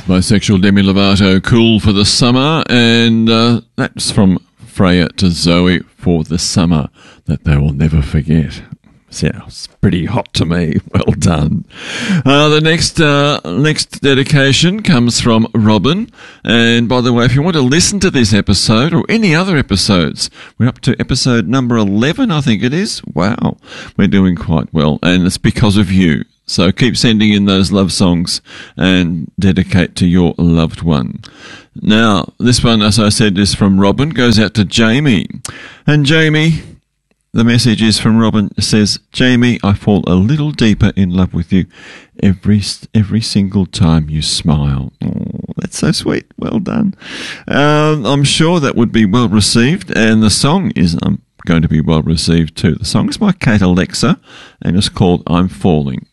Bisexual Demi Lovato, Cool for the Summer, and that's from Freya to Zoe, For the Summer That They Will Never Forget. Sounds pretty hot to me. Well done. The next dedication comes from Robin. And by the way, if you want to listen to this episode or any other episodes, we're up to episode number 11, I think it is. Wow, we're doing quite well. And it's because of you. So keep sending in those love songs and dedicate to your loved one. Now, this one, as I said, is from Robin, goes out to Jamie. And Jamie, the message is from Robin. It says, Jamie, I fall a little deeper in love with you every single time you smile. Oh, that's so sweet. Well done. I'm sure that would be well received, and the song is going to be well received too. The song is by Kate Alexa, and it's called I'm Falling.